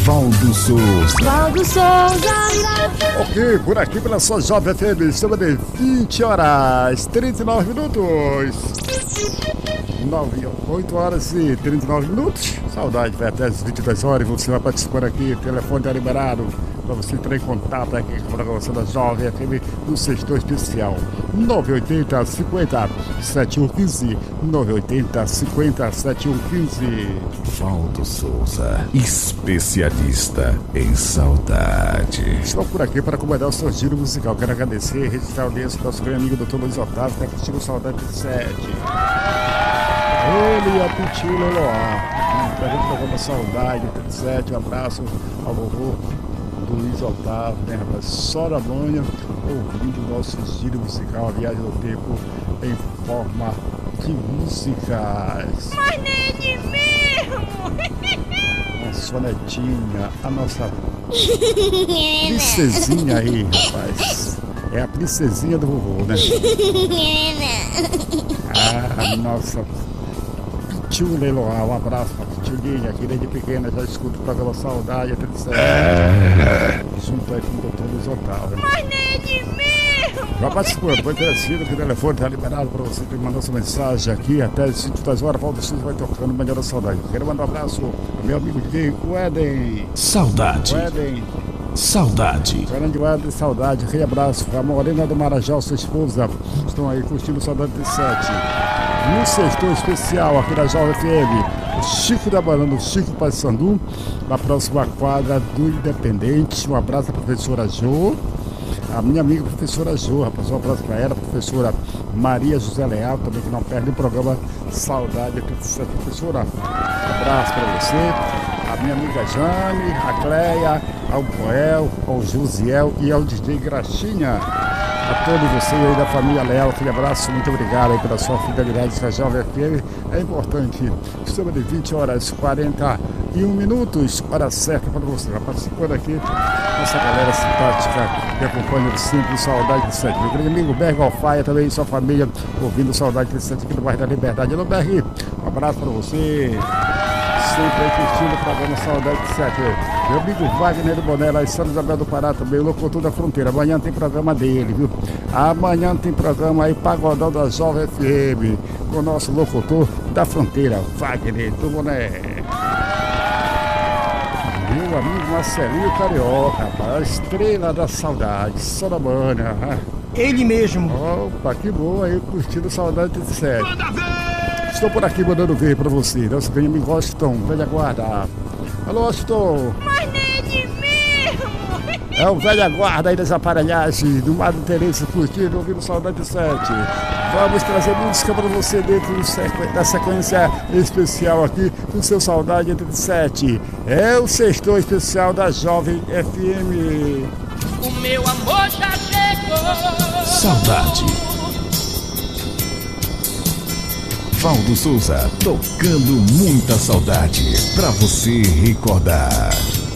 Valdo Souza. Valdo Souza. Ok, por aqui pela sua Jovem FM, estamos de 20 horas 39 minutos. 8 horas e 39 minutos. Saudade, vai até as 22 horas. Você vai participar aqui, o telefone está liberado para você entrar em contato aqui com a programação da Jovem FM no Sextou Especial 980 50 7115 980 50 7115. Valdo Souza, especialista em saudade. Estou por aqui para comandar o seu giro musical. Quero agradecer e registrar o audiência do nosso grande amigo Dr. Luiz Otávio, que está curtindo Saudade 7. Ele e a Pitiu Leloá, para o programa Saudade 37. Um abraço ao vovô do Luiz Otávio, né, rapaz? Só na manhã, ouvindo o nosso giro musical, a viagem do tempo em forma de músicas. Mas nem de mesmo. A sua netinha, a nossa princesinha aí, rapaz. É a princesinha do vovô, né? A nossa Pitiu Leloá, um abraço pra Pitiulinha, que desde pequena já escuta o programa Saudade 37. Junto aí com o doutor Luiz Otávio. Mas nem de mesmo. Já participando, foi interessido, que o telefone está liberado para você que mandou sua mensagem aqui até as 22 horas. Valdo Souza vai tocando Manhã da Saudade. Quero mandar um abraço ao meu amigo DJ, o Éden. Saudade. O Éden. Saudade. Grande Éden, saudade. Aquele abraço. A Morena do Marajó, sua esposa, estão aí curtindo Saudade 37. No Sextou Especial aqui da Jovem FM, o Chico da Banana, o Chico Paissandu, na próxima quadra do Independente. Um abraço à professora Jo, a minha amiga professora Jo, rapaz, um abraço para ela, a professora Maria José Leal, também que não perde o programa Saudade 37. Professora, um abraço para você, a minha amiga Jane, a Cleia, ao Boel, ao Josiel e ao DJ Graxinha. A todos vocês aí da família Leal, aquele abraço, muito obrigado aí pela sua fidelidade com a Jovem FM. É importante, estamos de 20 horas 41 minutos, hora certa para você. Vai participando aqui, essa galera simpática que acompanha o Simples Saudade 37. Meu grande amigo Berg Alfaia, também sua família, ouvindo Saudade 37 aqui no bairro da Liberdade. Alô, Berg, um abraço para você. Sempre aí curtindo o programa Saudade 7. Meu amigo Wagner do Boné, lá em São Isabel do Pará também, o locutor da fronteira. Amanhã tem programa dele, viu? Amanhã tem programa aí, Pagodão da Jovem FM, com o nosso locutor da fronteira, Wagner do Boné. Meu amigo Marcelinho Carioca, rapaz, a estrela da saudade, só da manhã. Ele mesmo. Opa, que boa aí, curtindo Saudade 37. Estou por aqui mandando ver pra você, nosso grande amigo Austin, velha guarda. Alô, Austin. Mas nem de mesmo. É o velha guarda aí das aparelhagens do Madre Teresa, curtindo, ouvindo Saudade 7. Vamos trazer música pra você dentro da sequência especial aqui do seu Saudade 37. É o Sextou Especial da Jovem FM. O meu amor já chegou. Saudade. Valdo Souza, tocando muita saudade pra você recordar.